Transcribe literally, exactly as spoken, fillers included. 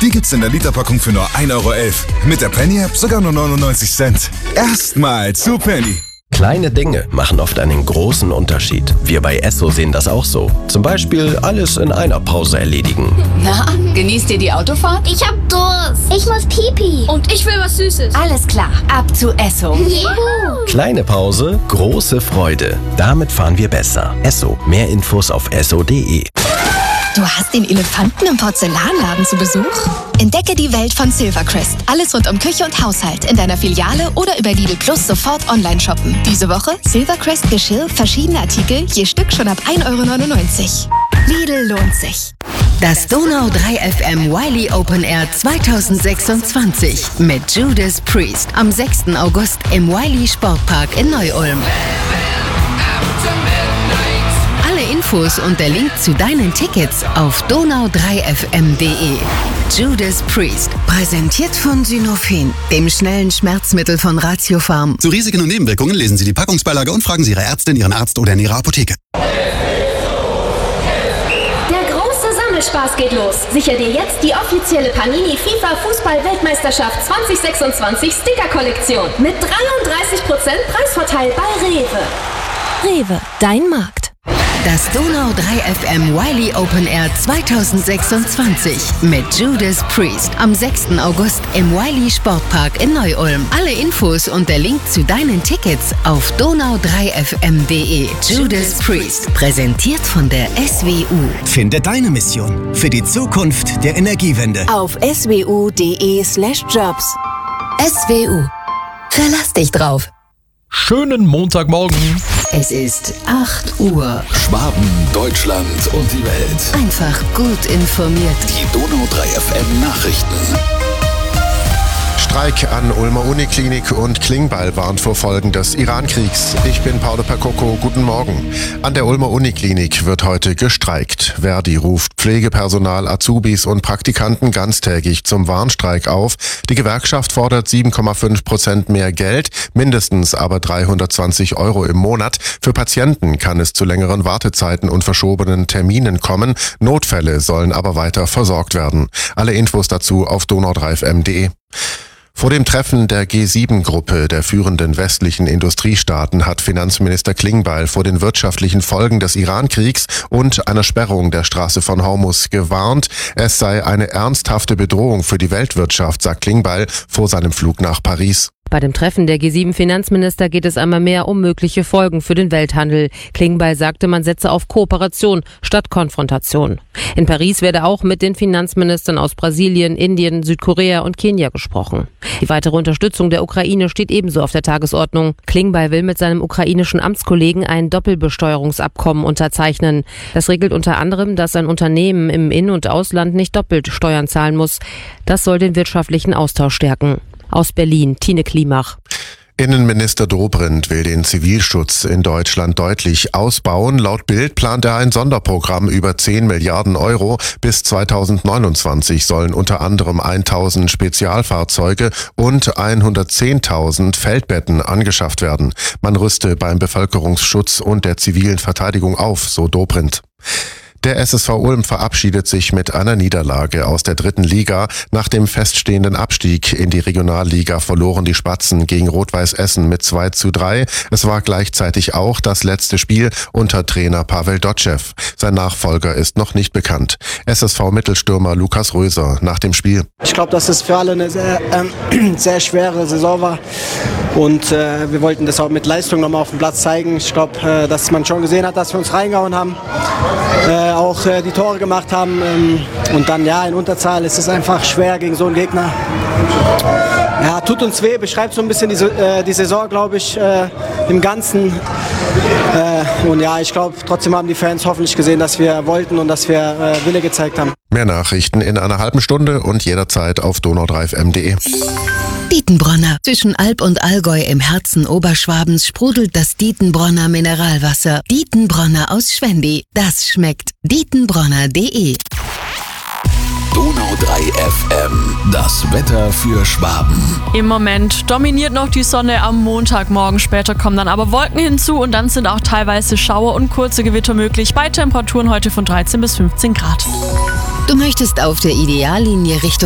Die gibt's in der Literpackung für nur ein Euro elf. Mit der Penny-App sogar nur neunundneunzig Cent. Erstmal zu Penny. Kleine Dinge machen oft einen großen Unterschied. Wir bei Esso sehen das auch so. Zum Beispiel alles in einer Pause erledigen. Na, genießt ihr die Autofahrt? Ich hab Durst. Ich muss Pipi. Und ich will was Süßes. Alles klar, ab zu Esso. Juhu. Kleine Pause, große Freude. Damit fahren wir besser. Esso. Mehr Infos auf esso punkt de. Du hast den Elefanten im Porzellanladen zu Besuch? Entdecke die Welt von Silvercrest. Alles rund um Küche und Haushalt in deiner Filiale oder über Lidl Plus sofort online shoppen. Diese Woche Silvercrest Geschirr, verschiedene Artikel, je Stück schon ab ein Euro neunundneunzig. Lidl lohnt sich. Das Donau drei F M Wiley Open Air zweitausendsechsundzwanzig mit Judas Priest am sechsten August im Wiley Sportpark in Neu-Ulm. Alle Infos und der Link zu deinen Tickets auf donau drei f m punkt de. Judas Priest, präsentiert von Synofen, dem schnellen Schmerzmittel von Ratiopharm. Zu Risiken und Nebenwirkungen lesen Sie die Packungsbeilage und fragen Sie Ihre Ärztin, Ihren Arzt oder in Ihrer Apotheke. Der große Sammelspaß geht los. Sicher dir jetzt die offizielle Panini FIFA Fußball-Weltmeisterschaft zwanzig sechsundzwanzig Sticker-Kollektion mit dreiunddreißig Prozent Preisvorteil bei Rewe. Rewe, dein Markt. Das Donau drei F M Wiley Open Air zweitausendsechsundzwanzig mit Judas Priest am sechsten August im Wiley Sportpark in Neu-Ulm. Alle Infos und der Link zu deinen Tickets auf donau drei f m punkt de. Judas Priest, präsentiert von der S W U. Finde deine Mission für die Zukunft der Energiewende Auf s w u punkt de slash jobs. S W U. Verlass dich drauf. Schönen Montagmorgen. Es ist acht Uhr. Schwaben, Deutschland und die Welt. Einfach gut informiert. Die Donau drei F M Nachrichten. Streik an Ulmer Uniklinik und Klingbeil warnt vor Folgen des Iran-Kriegs. Ich bin Paolo Percoco, guten Morgen. An der Ulmer Uniklinik wird heute gestreikt. Verdi ruft Pflegepersonal, Azubis und Praktikanten ganztägig zum Warnstreik auf. Die Gewerkschaft fordert sieben Komma fünf Prozent mehr Geld, mindestens aber dreihundertzwanzig Euro im Monat. Für Patienten kann es zu längeren Wartezeiten und verschobenen Terminen kommen. Notfälle sollen aber weiter versorgt werden. Alle Infos dazu auf donau drei f m punkt de. Vor dem Treffen der G sieben Gruppe der führenden westlichen Industriestaaten hat Finanzminister Klingbeil vor den wirtschaftlichen Folgen des Iran-Kriegs und einer Sperrung der Straße von Hormuz gewarnt. Es sei eine ernsthafte Bedrohung für die Weltwirtschaft, sagt Klingbeil vor seinem Flug nach Paris. Bei dem Treffen der G sieben Finanzminister geht es einmal mehr um mögliche Folgen für den Welthandel. Klingbeil sagte, man setze auf Kooperation statt Konfrontation. In Paris werde auch mit den Finanzministern aus Brasilien, Indien, Südkorea und Kenia gesprochen. Die weitere Unterstützung der Ukraine steht ebenso auf der Tagesordnung. Klingbeil will mit seinem ukrainischen Amtskollegen ein Doppelbesteuerungsabkommen unterzeichnen. Das regelt unter anderem, dass ein Unternehmen im In- und Ausland nicht doppelt Steuern zahlen muss. Das soll den wirtschaftlichen Austausch stärken. Aus Berlin, Tine Klimach. Innenminister Dobrindt will den Zivilschutz in Deutschland deutlich ausbauen. Laut Bild plant er ein Sonderprogramm über zehn Milliarden Euro. Bis zweitausendneunundzwanzig sollen unter anderem tausend Spezialfahrzeuge und hundertzehntausend Feldbetten angeschafft werden. Man rüste beim Bevölkerungsschutz und der zivilen Verteidigung auf, so Dobrindt. Der S S V Ulm verabschiedet sich mit einer Niederlage aus der dritten Liga. Nach dem feststehenden Abstieg in die Regionalliga verloren die Spatzen gegen Rot-Weiß Essen mit zwei zu drei. Es war gleichzeitig auch das letzte Spiel unter Trainer Pavel Dotschew. Sein Nachfolger ist noch nicht bekannt. S S V-Mittelstürmer Lukas Röser nach dem Spiel. Ich glaube, dass es für alle eine sehr, äh, sehr schwere Saison war. Und äh, wir wollten das auch mit Leistung nochmal auf dem Platz zeigen. Ich glaube, äh, dass man schon gesehen hat, dass wir uns reingehauen haben. Äh, auch äh, die Tore gemacht haben ähm, und dann ja in Unterzahl ist es einfach schwer gegen so einen Gegner. Ja, tut uns weh, beschreibt so ein bisschen die, äh, die Saison, glaube ich, äh, im Ganzen. Äh, und ja, ich glaube, trotzdem haben die Fans hoffentlich gesehen, dass wir wollten und dass wir äh, Wille gezeigt haben. Mehr Nachrichten in einer halben Stunde und jederzeit auf donau drei f m punkt de. Dietenbronner. Zwischen Alb und Allgäu im Herzen Oberschwabens sprudelt das Dietenbronner Mineralwasser. Dietenbronner aus Schwendi. Das schmeckt. Dietenbronner punkt de. Donau drei F M. Das Wetter für Schwaben. Im Moment dominiert noch die Sonne am Montagmorgen. Später kommen dann aber Wolken hinzu und dann sind auch teilweise Schauer und kurze Gewitter möglich. Bei Temperaturen heute von dreizehn bis fünfzehn Grad. Du möchtest auf der Ideallinie Richtung